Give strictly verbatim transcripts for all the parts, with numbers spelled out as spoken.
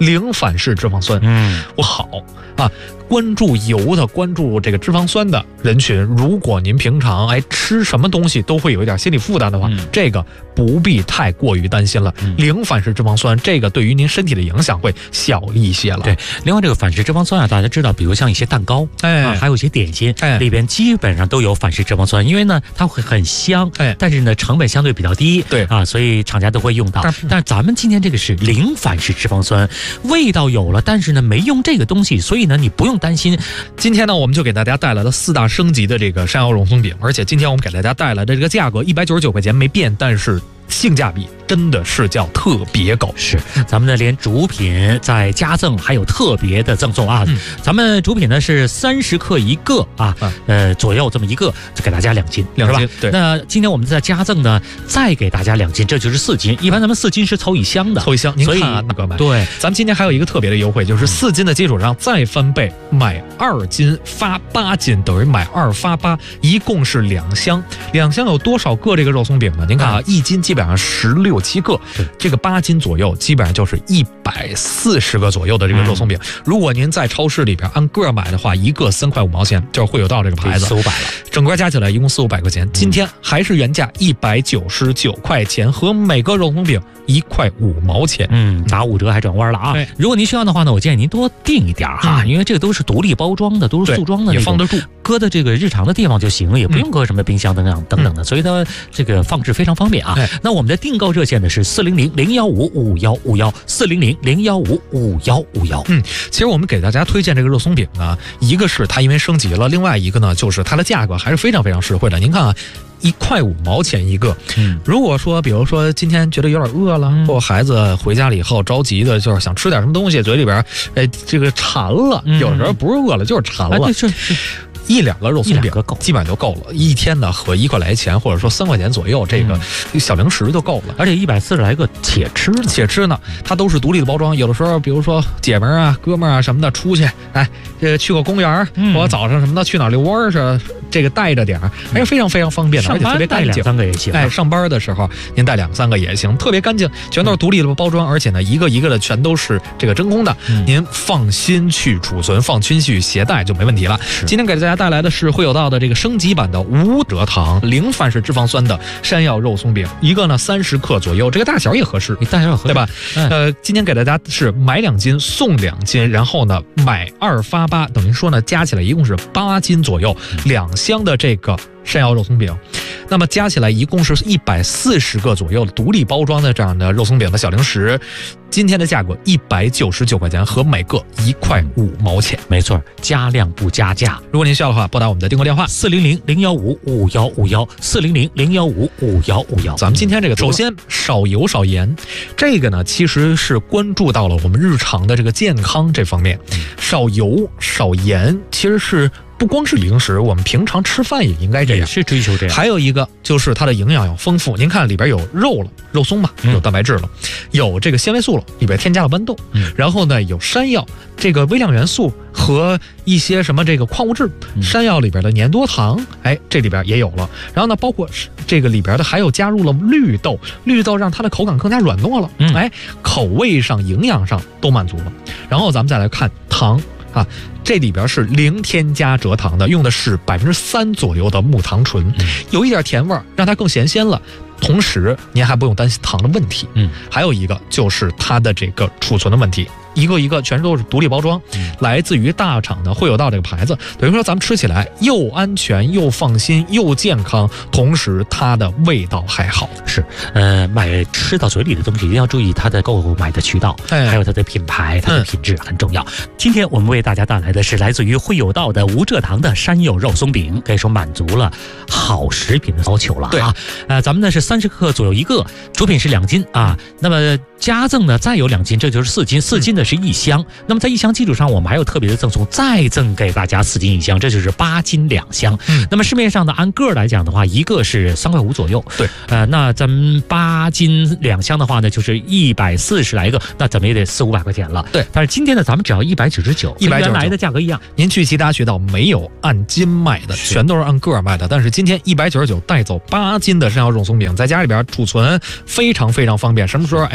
零反式脂肪酸。 嗯， 我好啊。关注油的、关注这个脂肪酸的人群，如果您平常哎吃什么东西都会有一点心理负担的话，嗯、这个不必太过于担心了。嗯、零反式脂肪酸这个对于您身体的影响会小一些了。 对，另外这个反式脂肪酸啊，大家知道，比如像一些蛋糕，哎，啊、还有一些点心，哎，里边基本上都有反式脂肪酸，因为呢它会很香，哎，但是呢成本相对比较低， 对啊， 所以厂家都会用到。但是但是咱们今天这个是零反式脂肪酸，味道有了，但是呢没用这个东西，所以呢你不用担心。 今天呢，我们就给大家带来了四大升级的这个山药肉松饼，而且今天我们给大家带来的这个价格一百九十九块钱没变，但是性价比真的是叫特别高。 是，咱们呢连主品再加赠，还有特别的赠送啊。嗯、咱们主品呢是三十克一个啊，嗯、呃左右这么一个，就给大家两斤， 两斤。对。 那今天我们再加赠呢，再给大家两斤，这就是四斤。一般咱们四斤是凑一箱的， 凑一箱。您看啊，那个买。 对， 咱们今天还有一个特别的优惠，就是四斤的基础上再翻倍，买二斤发八斤，等于买二发八，一共是两箱。两箱有多少个这个肉松饼呢？您看啊，一斤基本上十六七个，这个八斤左右，基本上就是一百四十个左右的这个肉松饼。嗯、如果您在超市里边按个买的话，一个三块五毛钱，就是会有到这个牌子， 四五百了， 整个加起来一共四五百块钱。今天还是原价一百九十九块钱，和每个肉松饼一块五毛钱， 嗯，打五折还转弯了啊！如果您需要的话呢，我建议您多订一点哈，嗯、因为这个都是独立包装的，都是塑装的， 也放得住， 搁的这个日常的地方就行，也不用搁什么冰箱等等等等的，嗯、所以它这个放置非常方便啊。那我们的订购热线呢是四零零零幺五五幺五幺四零零零幺五五幺五幺。 嗯，其实我们给大家推荐这个肉松饼呢，一个是它因为升级了，另外一个呢就是它的价格还是非常非常实惠的。您看啊。一块五毛钱一个，嗯，如果说，比如说今天觉得有点饿了，嗯、或孩子回家了以后着急的，就是想吃点什么东西，嘴里边，哎，这个馋了，嗯、有时候不是饿了就是馋了， 哎、是是。 一两个肉松饼基本上就够了，一天呢和一块来钱或者说三块钱左右，这个小零食就够了。 而且一百四十来个且吃呢， 且吃呢，它都是独立的包装。有的时候，比如说姐们儿啊、哥们儿啊什么的出去，哎，这个去个公园，嗯、或者早上什么的去哪儿遛弯儿是这个带着点儿，还是非常非常方便的，而且特别干净。 两三个也行。 哎，上班的时候您带两三个也行，特别干净，全都是独立的包装，而且呢一个一个的全都是这个真空的，嗯、您放心去储存，放心去携带就没问题了。今天给大家带来的是会有到的这个升级版的无蔗糖零反式脂肪酸的山药肉松饼，一个呢三十克左右，这个大小也合适， 大小合适对吧？哎、呃，今天给大家是买两斤送两斤，然后呢买二发八，等于说呢加起来一共是八斤左右，两箱的这个山药肉松饼，那么加起来一共是一百四十个左右独立包装的这样的肉松饼的小零食。今天的价格一百九十九块钱，和每个一块五毛钱。 没错，加量不加价。 如果您需要的话，拨打我们的订购电话四零零零幺五五幺五幺四零零零幺五五幺五幺。 咱们今天这个，首先少油少盐，这个呢其实是关注到了我们日常的这个健康这方面，少油少盐其实是。不光是零食，我们平常吃饭也应该这样， 也是追求这样。 还有一个就是它的营养要丰富，您看里边有肉了，肉松嘛，有蛋白质了，嗯、有这个纤维素了，里边添加了豌豆，嗯、然后呢有山药这个微量元素和一些什么这个矿物质，嗯、山药里边的粘多糖，哎，这里边也有了。然后呢，包括这个里边的还有加入了绿豆，绿豆让它的口感更加软糯了，嗯、哎，口味上、营养上都满足了。然后咱们再来看糖。啊，这里边是零添加蔗糖的，用的是百分之三左右的木糖醇，嗯、有一点甜味儿，让它更咸鲜了。同时，您还不用担心糖的问题。嗯，还有一个就是它的这个储存的问题，一个一个全都是独立包装，嗯、来自于大厂的会有到这个牌子，等于说咱们吃起来又安全又放心又健康，同时它的味道还好。 是，呃，买吃到嘴里的东西一定要注意它的购买的渠道，哎、还有它的品牌、它的品质很重要。嗯、今天我们为大家带来的是来自于会有道的无蔗糖的山药肉松饼，可以说满足了好食品的要求了啊。呃，咱们呢是三十克左右一个，主品是两斤啊。那么加赠呢再有两斤，这就是四斤，四斤的是一箱。嗯、那么在一箱基础上，我们还有特别的赠送，再赠给大家四斤一箱，这就是八斤两箱。嗯、那么市面上的按个来讲的话，一个是三块五左右。 对， 呃，那咱们八斤两箱的话呢，就是一百四十来个，那怎么也得四五百块钱了。 对， 但是今天呢，咱们只要一百九十九，跟原来的价格一样。 您去其他渠道没有按斤卖的，全都是按个卖的。但是今天一百九十九带走八斤的山药肉松饼，在家里边储存非常非常方便。什么时候哎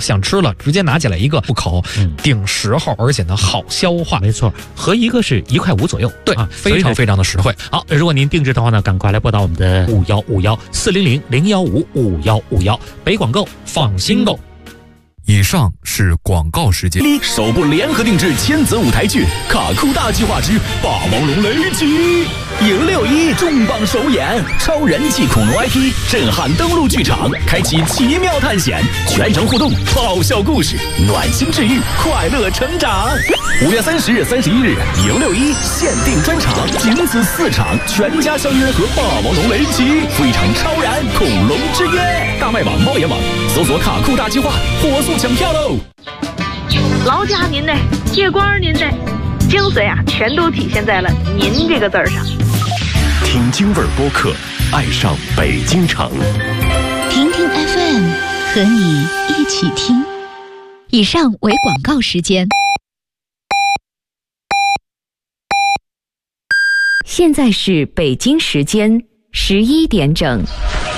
想吃了直接拿起来一个不口，嗯、顶时候，而且呢好消化。 没错，合一个是一块五左右， 对啊，非常非常的实惠。 好，如果您定制的话呢，赶快来拨打我们的五幺五幺四零零零幺五五幺五幺，北广购放心购。 以上是广告时间。 首部联合定制千子舞台剧《卡酷大计划之霸王龙雷击》，迎六一重磅首演，超人气恐龙 I P 震撼登陆剧场，开启奇妙探险，全程互动，爆笑故事，暖心治愈，快乐成长。五月三十日、三十一日，迎六一限定专场，仅此四场，全家相约和霸王龙雷击，赴一场超燃恐龙之约。大麦网、猫眼网搜索“卡酷大计划”，火速抢票喽！ 劳驾您的，月光您的，精髓啊，全都体现在了“您”这个字儿上。 听京味儿播客，爱上北京城。 听听 F M， 和你一起听。以上为广告时间。现在是北京时间十一点整。